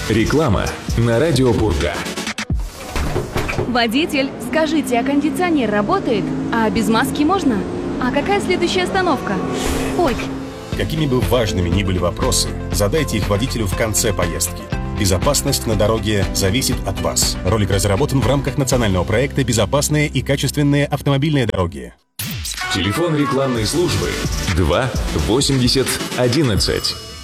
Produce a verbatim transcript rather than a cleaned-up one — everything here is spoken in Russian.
Реклама на радио Пурга. Водитель, скажите, а кондиционер работает? А без маски можно? А какая следующая остановка? Ой. Какими бы важными ни были вопросы, задайте их водителю в конце поездки. Безопасность на дороге зависит от вас. Ролик разработан в рамках национального проекта «Безопасные и качественные автомобильные дороги». Телефон рекламной службы два восемьдесят одиннадцать.